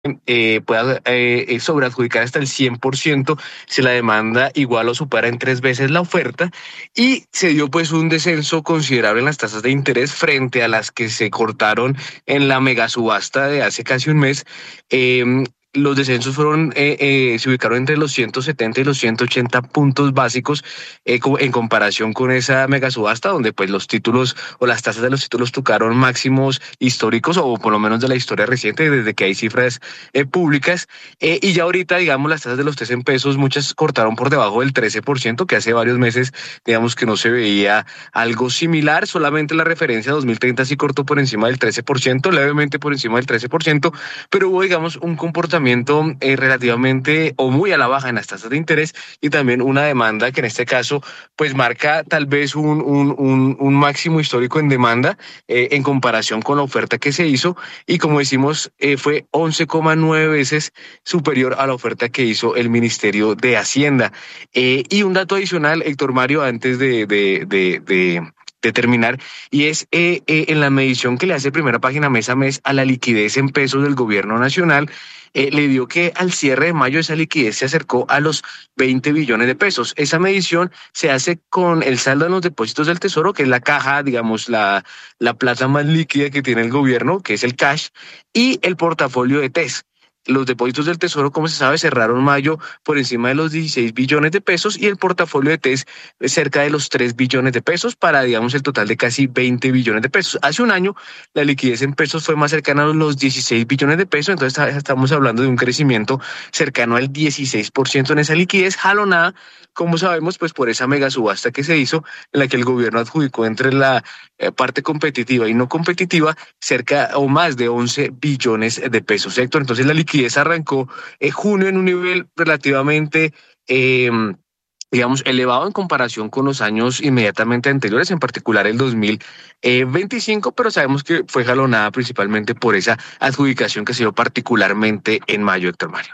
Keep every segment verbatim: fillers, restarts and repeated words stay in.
eh, pueda eh, sobreadjudicar hasta el cien por ciento si la demanda igual o supera en tres veces la oferta, y se dio pues un descenso considerable en las tasas de interés frente a las que se cortaron en la mega subasta de hace casi un mes. Eh, los descensos fueron, eh, eh, se ubicaron entre los ciento setenta y los ciento ochenta puntos básicos, eh, en comparación con esa mega subasta, donde pues los títulos o las tasas de los títulos tocaron máximos históricos, o por lo menos de la historia reciente, desde que hay cifras eh, públicas. Eh, y ya ahorita, digamos, las tasas de los tres en pesos, muchas cortaron por debajo del trece por ciento, que hace varios meses, digamos, que no se veía algo similar. Solamente la referencia dos mil treinta sí cortó por encima del trece por ciento, levemente por encima del trece por ciento, pero hubo, digamos, un comportamiento eh, relativamente o muy a la baja en las tasas de interés, y también una demanda que en este caso pues marca tal vez un, un, un, un máximo histórico en demanda, eh, en comparación con la oferta que se hizo, y como decimos, eh, fue once coma nueve veces superior a la oferta que hizo el Ministerio de Hacienda. Eh, y un dato adicional, Héctor Mario, antes de, de, de, de de terminar, y es eh, eh, en la medición que le hace Primera Página mes a mes a la liquidez en pesos del gobierno nacional, eh, le dio que al cierre de mayo esa liquidez se acercó a los veinte billones de pesos. Esa medición se hace con el saldo en los depósitos del Tesoro, que es la caja, digamos, la, la plata más líquida que tiene el gobierno, que es el cash, y el portafolio de T E S. Los depósitos del Tesoro, como se sabe, cerraron mayo por encima de los dieciséis billones de pesos, y el portafolio de T E S cerca de los tres billones de pesos, para, digamos, el total de casi veinte billones de pesos. Hace un año la liquidez en pesos fue más cercana a los dieciséis billones de pesos, entonces estamos hablando de un crecimiento cercano al dieciséis por ciento en esa liquidez, jalonada, como sabemos, pues por esa mega subasta que se hizo, en la que el gobierno adjudicó entre la eh, parte competitiva y no competitiva cerca o más de once billones de pesos, Héctor. Entonces la liquidez arrancó en junio en un nivel relativamente, eh, digamos, elevado en comparación con los años inmediatamente anteriores, en particular el dos mil veinticinco, pero sabemos que fue jalonada principalmente por esa adjudicación que se dio particularmente en mayo, Héctor Mario.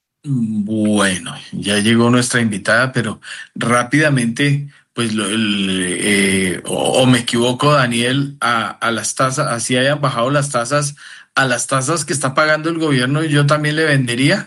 Bueno, ya llegó nuestra invitada, pero rápidamente, pues, lo, el, eh, o, o me equivoco, Daniel, a, a las tasas, así hayan bajado las tasas, a las tasas que está pagando el gobierno, yo también le vendería.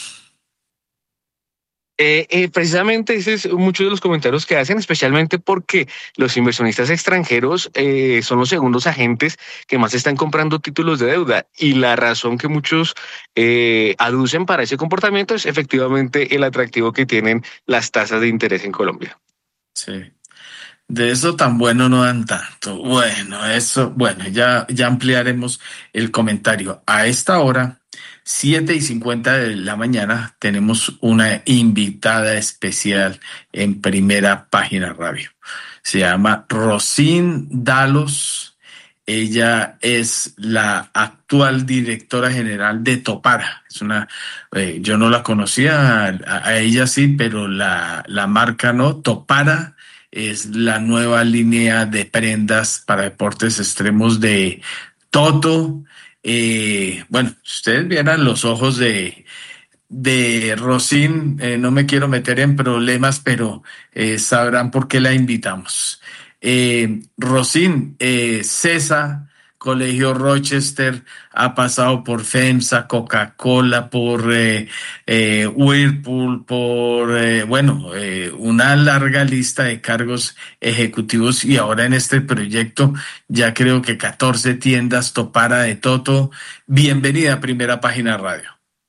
Eh, eh, precisamente ese es muchos de los comentarios que hacen, especialmente porque los inversionistas extranjeros eh, son los segundos agentes que más están comprando títulos de deuda, y la razón que muchos eh, aducen para ese comportamiento es efectivamente el atractivo que tienen las tasas de interés en Colombia. Sí. De eso tan bueno no dan tanto. Bueno, eso, bueno, ya, ya ampliaremos el comentario. A esta hora, siete y cincuenta de la mañana, tenemos una invitada especial en Primera Página Radio. Se llama Rosín Dalos. Ella es la actual directora general de Topara. Es una, eh, yo no la conocía, a, a ella sí, pero la, la marca no. Topara es la nueva línea de prendas para deportes extremos de Toto. Eh, bueno, ustedes vieran los ojos de, de Rosín, eh, no me quiero meter en problemas, pero eh, sabrán por qué la invitamos. Eh, Rosín, eh, CESA, Colegio Rochester, ha pasado por FEMSA, Coca-Cola, por eh, eh, Whirlpool, por, eh, bueno, eh, una larga lista de cargos ejecutivos, y ahora en este proyecto ya creo que catorce tiendas Topara de Toto. Bienvenida a Primera Página Radio.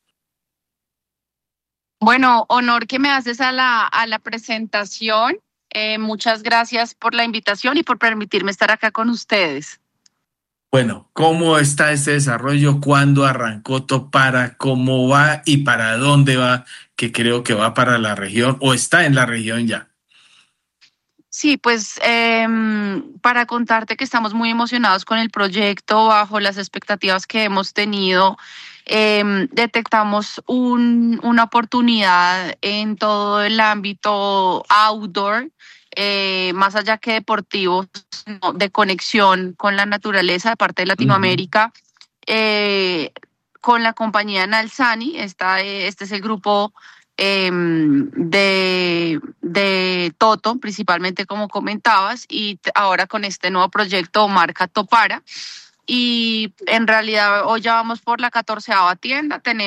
Bueno, honor que me haces a la, a la presentación. Eh, muchas gracias por la invitación y por permitirme estar acá con ustedes. Bueno, ¿cómo está este desarrollo? ¿Cuándo arrancó Topara? ¿Cómo va y para dónde va? Que creo que va para la región o está en la región ya. Sí, pues eh, para contarte que estamos muy emocionados con el proyecto, bajo las expectativas que hemos tenido. Eh, detectamos un, una oportunidad en todo el ámbito outdoor, eh, más allá que deportivo, ¿no? De conexión con la naturaleza de parte de Latinoamérica, uh-huh. eh, con la compañía Nalsani. Esta, este es el grupo eh, de, de Toto, principalmente como comentabas, y ahora con este nuevo proyecto marca Topara. y en realidad hoy ya vamos por la catorceava tienda. Tenemos